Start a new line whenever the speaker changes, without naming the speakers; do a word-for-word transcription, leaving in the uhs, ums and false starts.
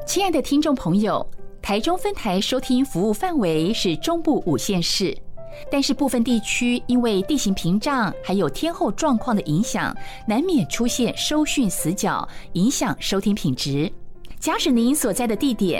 亲爱的听众朋友，台中分台收听服务范围是中部五县市，但是部分地区因为地形屏障还有天候状况的影响，难免出现收讯死角，影响收听品质。假使您所在的地点